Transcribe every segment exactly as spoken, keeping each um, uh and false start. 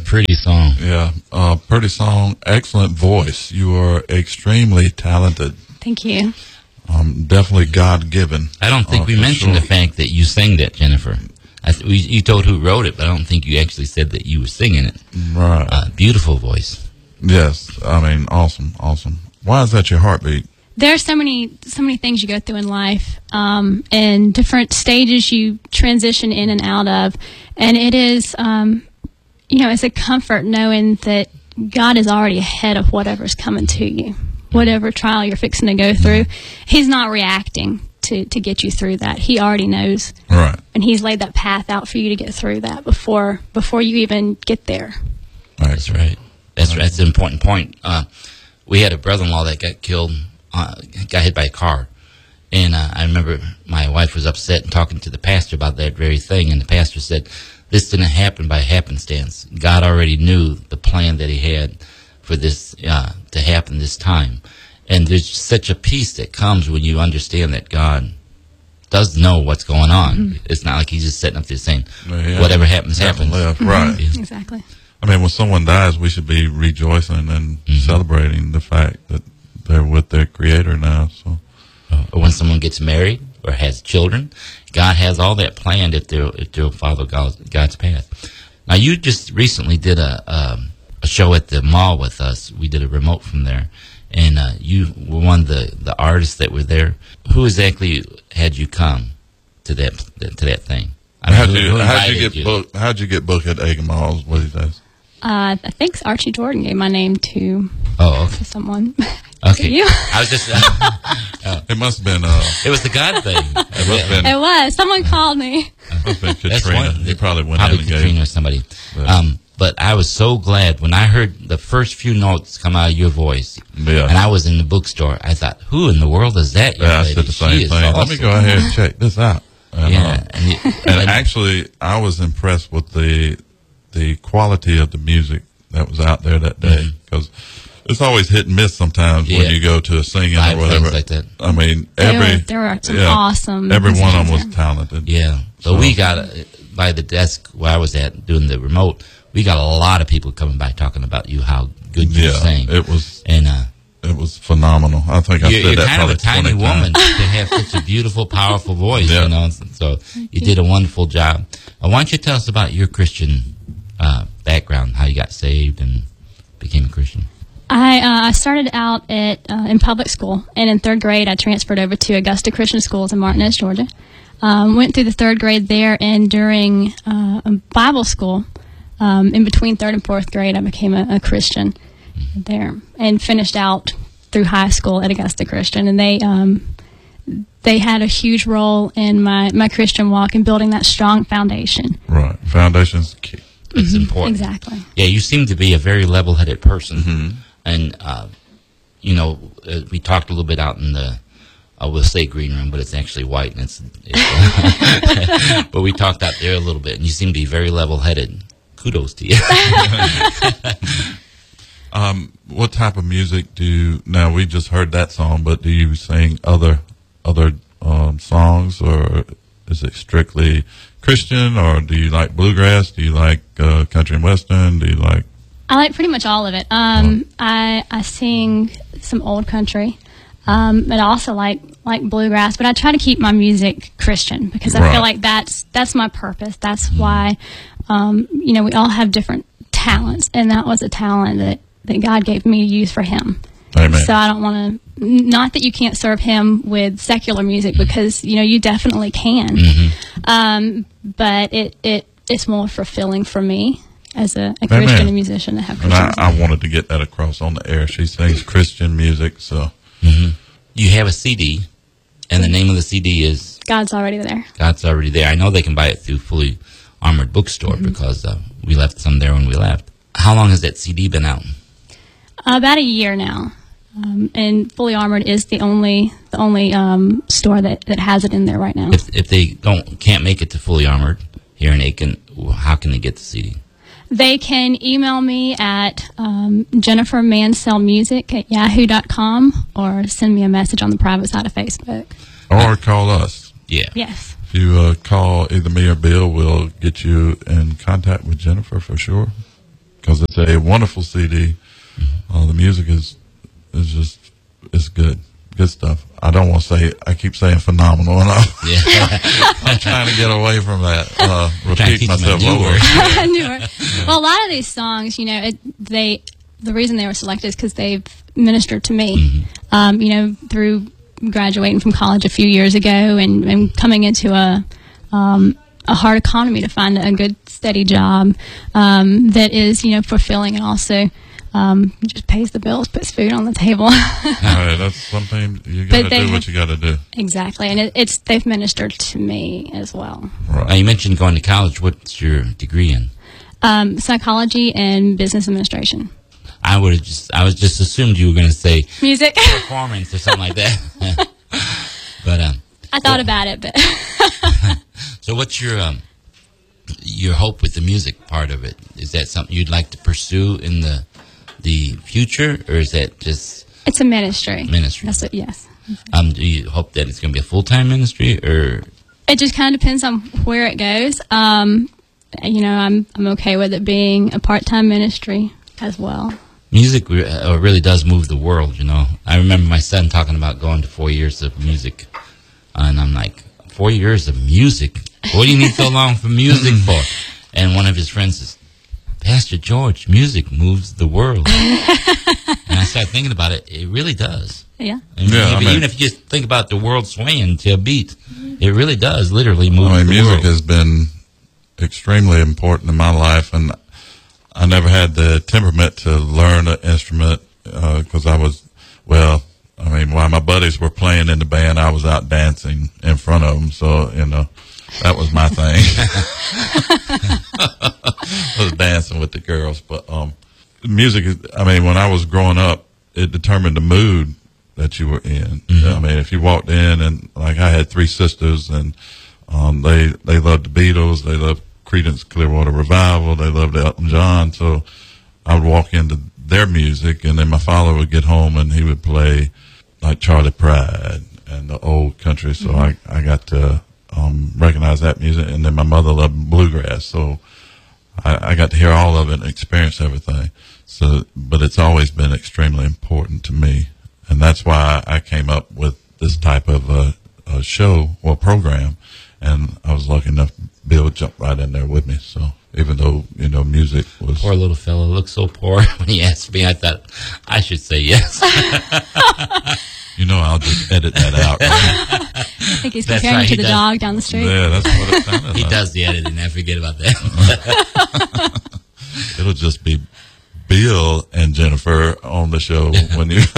pretty song. Yeah, uh, pretty song, excellent voice. You are extremely talented. Thank you. Um, definitely God-given. I don't think uh, we mentioned sure. the fact that you sang that, Jennifer. I th- we, you told who wrote it, but I don't think you actually said that you were singing it. Right. Uh, beautiful voice. Yes, I mean, awesome, awesome. Why is that your heartbeat? There are so many, so many things you go through in life, um, and different stages you transition in and out of, and it is, um, you know, it's a comfort knowing that God is already ahead of whatever's coming to you, whatever trial you're fixing to go through. He's not reacting to to get you through that. He already knows, Right. and He's laid that path out for you to get through that before before you even get there. That's right. That's right. That's an important point. Uh, we had a brother-in-law that got killed, uh, got hit by a car. And uh, I remember my wife was upset and talking to the pastor about that very thing. And the pastor said, this didn't happen by happenstance. God already knew the plan that He had for this uh, to happen this time. And there's such a peace that comes when you understand that God does know what's going on. Mm-hmm. It's not like He's just sitting up there saying, yeah, whatever happens, happens. Left. Mm-hmm. Right. Yeah. Exactly. I mean, when someone dies, we should be rejoicing and mm-hmm. celebrating the fact that they're with their Creator now. So, or when someone gets married or has children, God has all that planned if they'll if they'll follow God's, God's path. Now, you just recently did a um, a show at the mall with us. We did a remote from there, and uh, you were one of the, the artists that were there. Who exactly had you come to that to that thing? I mean, how'd who, you who how'd you invited get booked? How'd you get booked at Egan Malls? What he does? Uh, I think Archie Jordan gave my name to, Oh, okay. to someone. Okay. You? I was just. Uh, uh, It must have been. Uh, it was the God thing. it must have been. It was. Someone called me. Must have been That's Katrina. one- He probably went Probably in and gave. Katrina or somebody. Yeah. Um, but I was so glad when I heard the first few notes come out of your voice. Yeah. And I was in the bookstore. I thought, who in the world is that young Yeah, I lady? said the She same is thing. Let me awesome. go ahead and check this out. And, Yeah. uh, And, you, and actually, I was impressed with the the quality of the music that was out there that day, because it's always hit and miss sometimes Yeah. when you go to a singing Live or whatever. things like that. I mean, There every were, there were some yeah, awesome every one of them musicians was there. talented. yeah. So, So- we got, uh, by the desk where I was at doing the remote, we got a lot of people coming by talking about you, how good you Yeah, sang. it was and uh, it was phenomenal. I think I you're, said you're that kind of probably a tiny twenty woman times. to have such a beautiful, powerful voice, Yeah. you know. So you did a wonderful job. Uh, why don't you tell us about your Christian uh, background, how you got saved and became a Christian? I uh, I started out at uh, in public school, and in third grade I transferred over to Augusta Christian Schools in Martinez, Georgia. Um, went through the third grade there, and during uh, a Bible school, um, in between third and fourth grade, I became a, a Christian there, and finished out through high school at Augusta Christian. And they um, they had a huge role in my, my Christian walk and building that strong foundation. Right, foundation's key. It's important. Exactly. Yeah, you seem to be a very level-headed person, Mm-hmm. and uh, you know, uh, we talked a little bit out in the, I will say green room, but it's actually white, and it's. it's but we talked out there a little bit, and you seem to be very level-headed. Kudos to you. Um, what type of music do you, now we just heard that song, but do you sing other other um, songs, or is it strictly Christian, or do you like bluegrass? Do you like uh, country and western? Do you like? I like pretty much all of it. Um, I I sing some old country, um, but I also like like bluegrass. But I try to keep my music Christian because I Right. feel like that's that's my purpose. That's why, um, you know, we all have different talents, and that was a talent that, that God gave me to use for Him. Amen. So I don't want to. Not that you can't serve Him with secular music, because you know you definitely can. Mm-hmm. Um, but it it it's more fulfilling for me as a, a Amen. Christian musician to have And Christian I, music. I wanted to get that across on the air. She sings Christian music, so hmm You have a C D, and the name of the C D is God's already there. God's Already There. I know they can buy it through Fully Armored Bookstore Mm-hmm. because uh, we left some there when we left. How long has that C D been out? About a year now, um, and Fully Armored is the only the only um, store that, that has it in there right now. If if they don't can't make it to Fully Armored here in Aiken, how can they get the C D? They can email me at um, Jennifer Mansell Music at yahoo dot com or send me a message on the private side of Facebook. or call us. Yeah. Yes. If you uh, call either me or Bill, we'll get you in contact with Jennifer for sure. because it's a wonderful C D. Uh, the music is is just is good, good stuff. I don't want to say. I keep saying phenomenal, and I'm, Yeah. I'm trying to get away from that. Uh, Trying to repeat teach them a myself new over. word. I knew it. Well, a lot of these songs, you know, it, they the reason they were selected is because they've ministered to me. Mm-hmm. Um, you know, through graduating from college a few years ago and, and coming into a um, a hard economy to find a good steady job um, that is, you know, fulfilling and also um, just pays the bills, puts food on the table. All right, that's something you got to But they do. What have- you got to do. Exactly, and it, it's they've ministered to me as well. Right. Now, you mentioned going to college. What's your degree in? Um, psychology and business administration. I would have just, I was just assumed you were going to say Music. performance or something like that. But um, I thought about it, but so what's your um, your hope with the music part of it? Is that something you'd like to pursue in the the future, or is that just it's a ministry. ministry? That's it. Yes. Um, do you hope that it's going to be a full time ministry, or It just kind of depends on where it goes. Um, you know, I'm I'm okay with it being a part time ministry as well. music re- uh, really does move the world? You know, I remember my son talking about going to four years of music, and I'm like, four years of music? What do you need so long for music for? And one of his friends says, Pastor George, music moves the world. And I started thinking about it. It really does. Yeah. And Yeah, I even, mean- even if you just think about the world swaying to a beat, it really does literally move I mean, the music world. has been extremely important in my life, and I never had the temperament to learn an instrument because I was, well, I mean, while my buddies were playing in the band, I was out dancing in front of them. So, you know, that was my thing. I was dancing with the girls. But um, music, is, I mean, when I was growing up, it determined the mood that you were in. Mhm. I mean, if you walked in and, like, I had three sisters, and um, they, they loved the Beatles, they loved Creedence Clearwater Revival, they loved Elton John. So I would walk into their music, and then my father would get home and he would play like Charlie Pride and the old country. So I, I got to um, recognize that music. And then my mother loved bluegrass. So I, I got to hear all of it and experience everything. So, but it's always been extremely important to me. And that's why I came up with this type of a, a show or program. And I was lucky enough Bill jumped right in there with me. So even though, you know, music was... Poor little fellow looked so poor when he asked me. I thought I should say yes. You know, I'll just edit that out. Right? I think he's That's comparing right, you he to the does. dog down the street. Yeah, that's what it sounded He like. does the editing. I forget about that. It'll just be Bill and Jennifer on the show when you...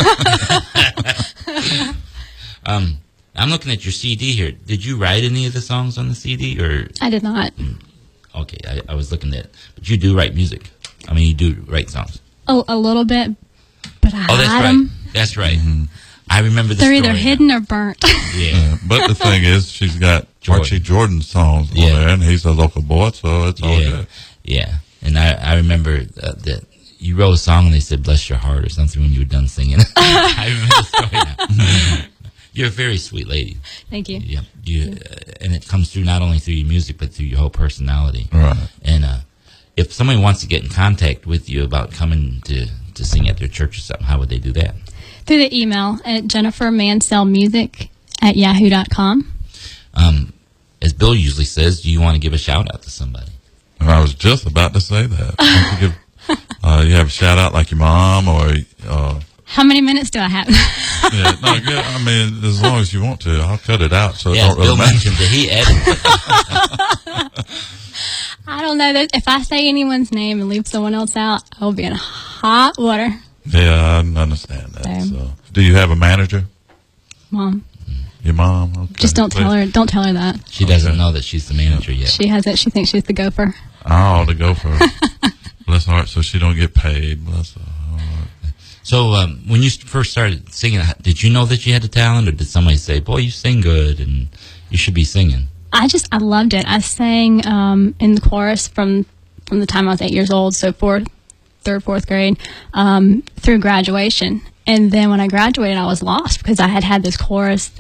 um, I'm looking at your C D here. Did you write any of the songs on the C D, or I did not. okay? I, I was looking at, but you do write music. I mean, you do write songs. Oh, a little bit, but I Oh, that's hide right. them. That's right. I remember the They're story either now. hidden or burnt. Yeah. Yeah, but the thing is, she's got Jordan. Archie Jordan songs Yeah. on there, and he's a local boy, so it's all Yeah, good. yeah. And I, I remember uh, that you wrote a song and they said "Bless Your Heart" or something when you were done singing. I remember the story now. You're a very sweet lady. Thank you. Yeah, you, uh, and it comes through not only through your music but through your whole personality. Right. And uh, if somebody wants to get in contact with you about coming to to sing at their church or something, how would they do that? Through the email at jennifer mansell music at yahoo dot com. Um, as Bill usually says, do you want to give a shout out to somebody? And I was just about to say that. Don't you give, uh, you have a shout out like your mom or, uh, How many minutes do I have? yeah, no, yeah, I mean, as long as you want to, I'll cut it out so it Yeah, don't really Bill matter. mentioned that he edited. I don't know. That if I say anyone's name and leave someone else out, I will be in hot water. Yeah, I understand that. Same. So, do you have a manager? Mom, Your mom? Okay. just don't tell her. Don't tell her that. She doesn't Okay. know that she's the manager yet. She has it. She thinks she's the gopher. I ought to go for her. Bless her heart, so she don't get paid. Bless her heart. So um, when you first started singing, did you know that you had the talent, or did somebody say, "Boy, you sing good, and you should be singing"? I just I loved it. I sang um, in the chorus from from the time I was eight years old, so fourth, third, fourth grade, um, through graduation. And then when I graduated, I was lost because I had had this chorus, this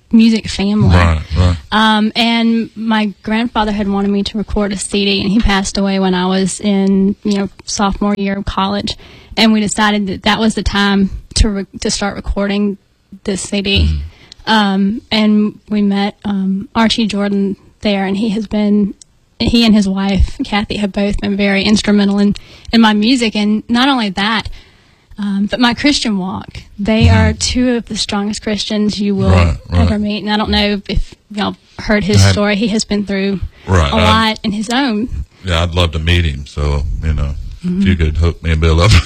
music family. Right, right. Um, and my grandfather had wanted me to record a C D, and he passed away when I was in, you know, sophomore year of college. And we decided that that was the time to re- to start recording this C D. Mm-hmm. Um, and we met um, Archie Jordan there, and he has been, he and his wife, Kathy, have both been very instrumental in, in my music. And not only that, um, but my Christian walk. They mm-hmm. are two of the strongest Christians you will right, right. ever meet. And I don't know if y'all heard his I, story. He has been through right, a I, lot in his own. Yeah, I'd love to meet him. So, you know, mm-hmm. if you could hook me and Bill up.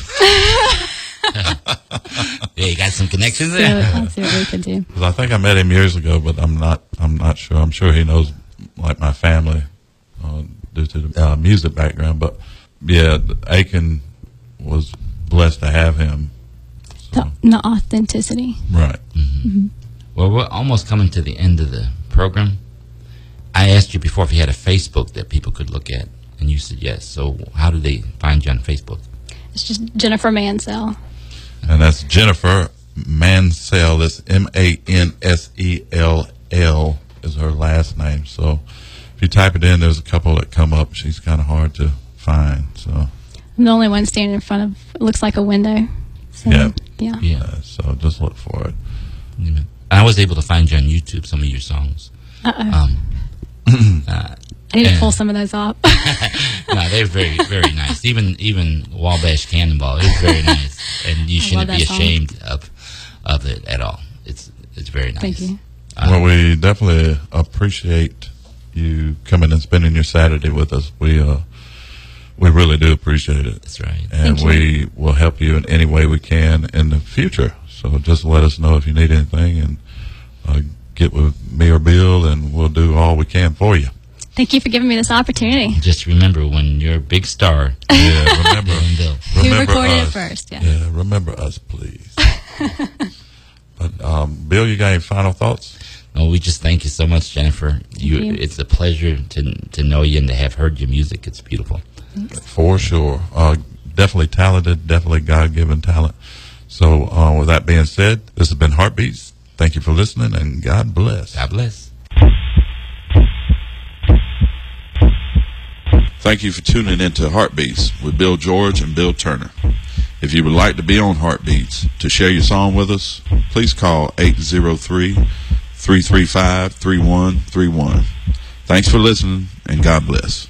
Yeah, you got some connections Let's there. see what, let's see what we could do. I think I met him years ago, but I'm not. I'm not sure. I'm sure he knows, like, my family, uh, due to the uh, music background. But yeah, Aiken was blessed to have him. So. The, the authenticity. Right. Mm-hmm. Mm-hmm. Well, we're almost coming to the end of the program. I asked you before if you had a Facebook that people could look at, and you said yes. So how do they find you on Facebook? It's just Jennifer Mansell. And that's Jennifer Mansell. That's M A N S E L L is her last name. So if you type it in, there's a couple that come up. She's kind of hard to find. So I'm the only one standing in front of, it looks like a window. So, yeah. Yeah. yeah. Uh, so just look for it. Yeah. I was able to find you on YouTube, some of your songs. Uh-oh. Um, uh, I need and, to pull some of those up. No, they're very, very nice. Even even Wabash Cannonball is very nice, and you I shouldn't be song. ashamed of of it at all. It's it's very nice. Thank you. Um, Well, we definitely appreciate you coming and spending your Saturday with us. We uh, we really do appreciate it. That's right. And Thank we you. will help you in any way we can in the future. So just let us know if you need anything, and uh, get with me or Bill, and we'll do all we can for you. Thank you for giving me this opportunity. Just remember, when you're a big star, Yeah, remember, Bill and Bill. Who remember recorded it us. first? Yeah. Yeah, remember us, please. But um, Bill, you got any final thoughts? No, we just thank you so much, Jennifer. You, you. It's a pleasure to to know you and to have heard your music. It's beautiful. For sure. Uh, definitely talented, definitely God-given talent. So uh, with that being said, this has been Heartbeats. Thank you for listening, and God bless. God bless. Thank you for tuning into Heartbeats with Bill George and Bill Turner. If you would like to be on Heartbeats to share your song with us, please call eight zero three, three three five, three one three one. Thanks for listening, and God bless.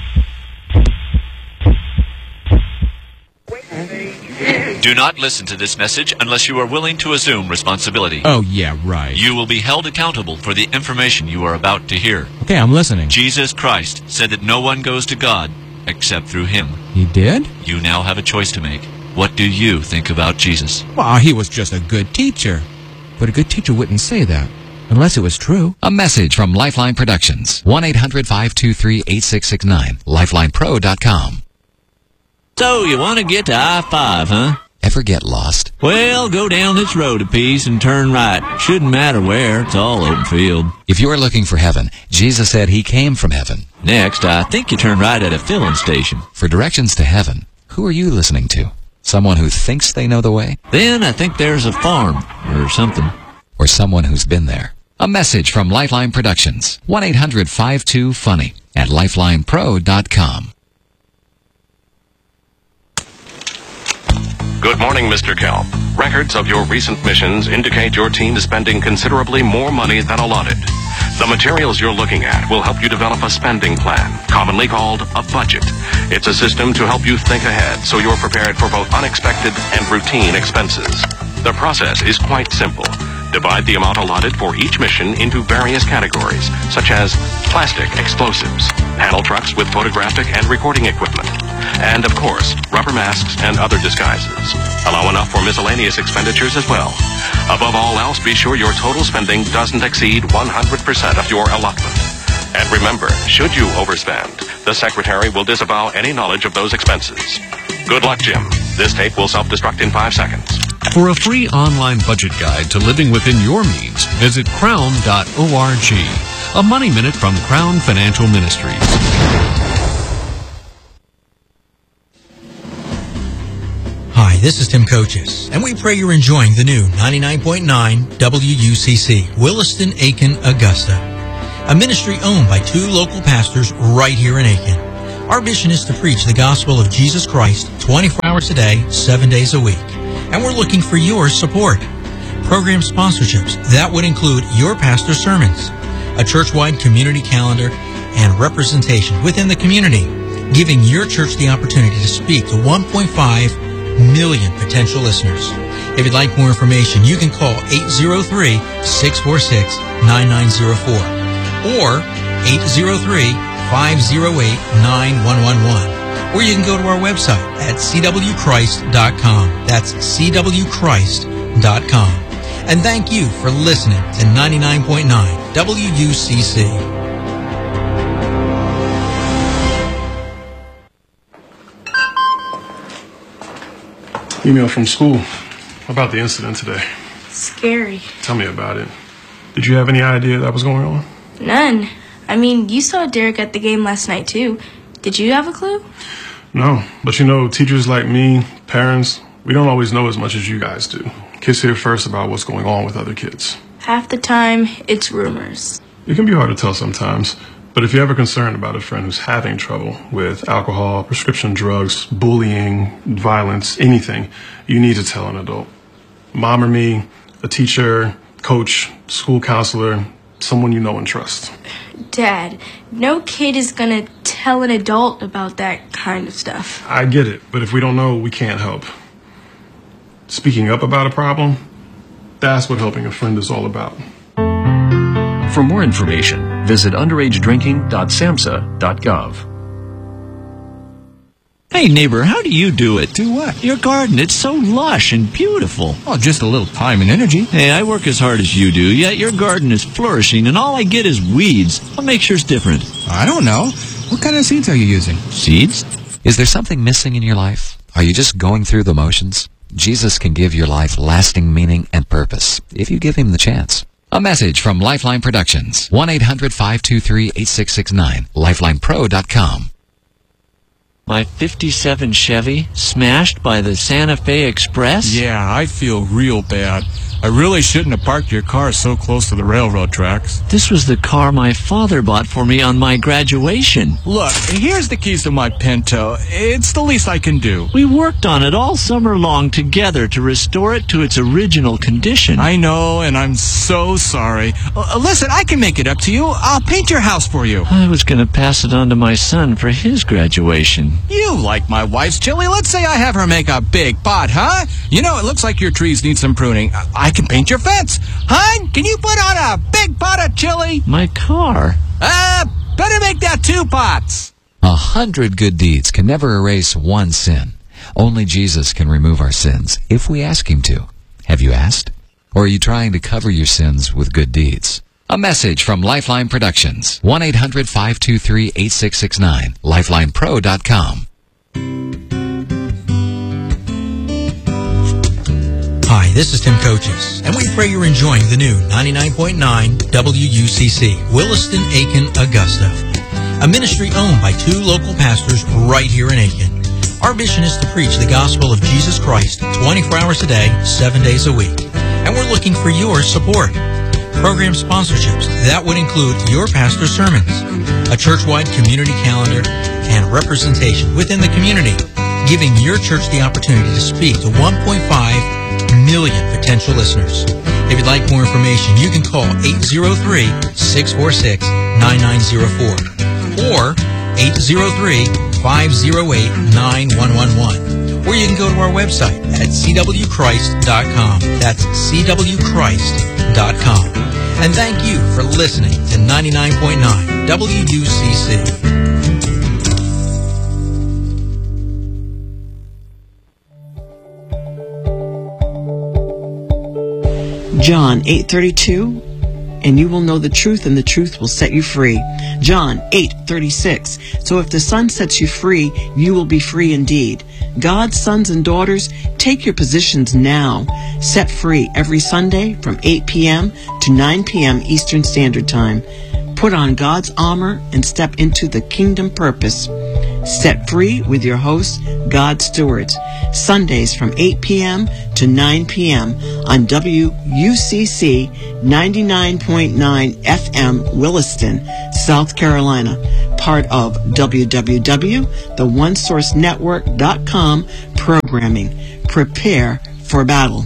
Do not listen to this message unless you are willing to assume responsibility. Oh, yeah, right. You will be held accountable for the information you are about to hear. Okay, I'm listening. Jesus Christ said that no one goes to God except through him. He did? You now have a choice to make. What do you think about Jesus? Well, he was just a good teacher. But a good teacher wouldn't say that, unless it was true. A message from Lifeline Productions. one eight hundred five two three eight six six nine. lifeline pro dot com. So, you want to get to I five, huh? Ever get lost? Well, go down this road a piece and turn right. Shouldn't matter where, it's all open field. If you're looking for heaven, Jesus said he came from heaven. Next, I think you turn right at a filling station. For directions to heaven, who are you listening to? Someone who thinks they know the way? Then I think there's a farm, or something. Or someone who's been there? A message from Lifeline Productions. one eight hundred five two funny at lifeline pro dot com. Good morning, Mister Kelp. Records of your recent missions indicate your team is spending considerably more money than allotted. The materials you're looking at will help you develop a spending plan, commonly called a budget. It's a system to help you think ahead so you're prepared for both unexpected and routine expenses. The process is quite simple. Divide the amount allotted for each mission into various categories, such as plastic explosives, panel trucks with photographic and recording equipment, and, of course, rubber masks and other disguises. Allow enough for miscellaneous expenditures as well. Above all else, be sure your total spending doesn't exceed one hundred percent of your allotment. And remember, should you overspend, the Secretary will disavow any knowledge of those expenses. Good luck, Jim. This tape will self-destruct in five seconds. For a free online budget guide to living within your means, visit crown dot org. A Money Minute from Crown Financial Ministries. Hi, this is Tim Coaches, and we pray you're enjoying the new ninety-nine point nine W U C C, Williston, Aiken, Augusta, a ministry owned by two local pastors right here in Aiken. Our mission is to preach the gospel of Jesus Christ twenty-four hours a day, seven days a week, and we're looking for your support. Program sponsorships, that would include your pastor's sermons, a church-wide community calendar, and representation within the community, giving your church the opportunity to speak to one point five million potential listeners. If you'd like more information, you can call eight zero three, six four six, nine nine zero four or eight zero three, five zero eight, nine one one one. Or you can go to our website at c w christ dot com. That's c w christ dot com. And thank you for listening to ninety-nine point nine W U C C. Email from school about the incident today. Scary. Tell me about it. Did you have any idea that was going on? None. I mean, you saw Derek at the game last night, too. Did you have a clue? No, but you know, teachers like me, parents, we don't always know as much as you guys do. Kids hear first about what's going on with other kids. Half the time, it's rumors. It can be hard to tell sometimes, but if you're ever concerned about a friend who's having trouble with alcohol, prescription drugs, bullying, violence, anything, you need to tell an adult. Mom or me, a teacher, coach, school counselor, someone you know and trust. Dad, no kid is gonna tell an adult about that kind of stuff. I get it, but if we don't know, we can't help. Speaking up about a problem, that's what helping a friend is all about. For more information, visit underage drinking dot samhsa dot gov. Hey, neighbor, how do you do it? Do what? Your garden, it's so lush and beautiful. Oh, just a little time and energy. Hey, I work as hard as you do, yet your garden is flourishing, and all I get is weeds. What makes yours different? I don't know. What kind of seeds are you using? Seeds? Is there something missing in your life? Are you just going through the motions? Jesus can give your life lasting meaning and purpose if you give him the chance. A message from Lifeline Productions. one eight hundred, five two three, eight six six nine. lifeline pro dot com. My fifty-seven Chevy smashed by the Santa Fe Express? Yeah, I feel real bad. I really shouldn't have parked your car so close to the railroad tracks. This was the car my father bought for me on my graduation. Look, here's the keys to my Pinto. It's the least I can do. We worked on it all summer long together to restore it to its original condition. I know, and I'm so sorry. Uh, listen, I can make it up to you. I'll paint your house for you. I was going to pass it on to my son for his graduation. You like my wife's chili? Let's say I have her make a big pot, huh? You know, it looks like your trees need some pruning. I can paint your fence. Hon, can you put on a big pot of chili? My car. Uh, better make that two pots. A hundred good deeds can never erase one sin. Only Jesus can remove our sins if we ask him to. Have you asked? Or are you trying to cover your sins with good deeds? A message from Lifeline Productions. one eight hundred, five two three, eight six six nine. lifeline pro dot com. Hi, this is Tim Coaches, and we pray you're enjoying the new ninety-nine point nine W U C C, Williston, Aiken, Augusta, a ministry owned by two local pastors right here in Aiken. Our mission is to preach the gospel of Jesus Christ twenty-four hours a day, seven days a week, and we're looking for your support. Program sponsorships, that would include your pastor's sermons, a church-wide community calendar, and representation within the community, giving your church the opportunity to speak to one point five million potential listeners. If you'd like more information, you can call eight zero three, six four six, nine nine zero four or eight zero three, five zero eight, nine one one one. Or you can go to our website at c w christ dot com. That's c w christ dot com. And thank you for listening to ninety-nine point nine W U C C. John eight thirty-two, and you will know the truth, and the truth will set you free. John eight thirty-six, so if the Son sets you free, you will be free indeed. God's sons and daughters, take your positions now. Set free every Sunday from eight p.m. to nine p.m. Eastern Standard Time. Put on God's armor and step into the kingdom purpose. Set Free with your hosts, God Stewards. Sundays from eight p.m. to nine p.m. on W U C C ninety-nine point nine F M Williston, South Carolina. Part of w w w dot the one source network dot com programming. Prepare for battle.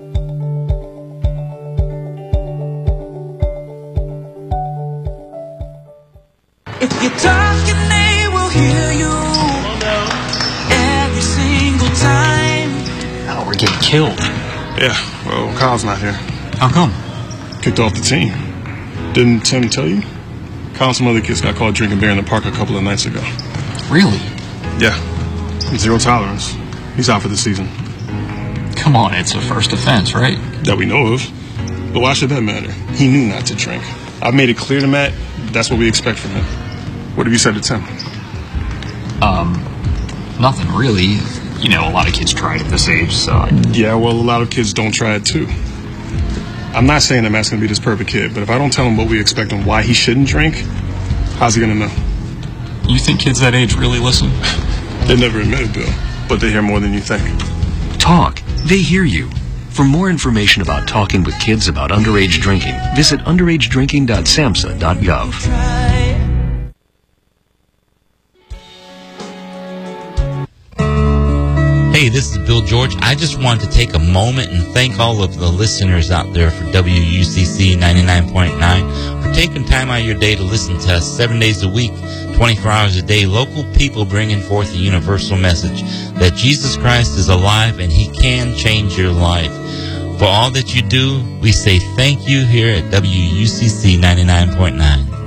If you're talking, they will hear you every single time. Oh, we're getting killed. Yeah, well, Kyle's not here. How come? Kicked off the team. Didn't Tim tell you? Kyle and some other kids got caught drinking beer in the park a couple of nights ago. Really? Yeah. Zero tolerance. He's out for the season. Come on, it's a first offense, right? That we know of. But why should that matter? He knew not to drink. I've made it clear to Matt, that's what we expect from him. What have you said to Tim? Um, nothing really. You know, a lot of kids try it at this age, so... I... Yeah, well, a lot of kids don't try it, too. I'm not saying that Matt's going to be this perfect kid, but if I don't tell him what we expect and why he shouldn't drink, how's he going to know? You think kids that age really listen? They never admit it, Bill, but they hear more than you think. Talk. They hear you. For more information about talking with kids about underage drinking, visit underage drinking dot samhsa dot gov. Hey, this is Bill George. I just wanted to take a moment and thank all of the listeners out there for W U C C ninety-nine point nine for taking time out of your day to listen to us seven days a week, twenty-four hours a day. Local people bringing forth a universal message that Jesus Christ is alive and He can change your life. For all that you do, we say thank you here at W U C C ninety-nine point nine.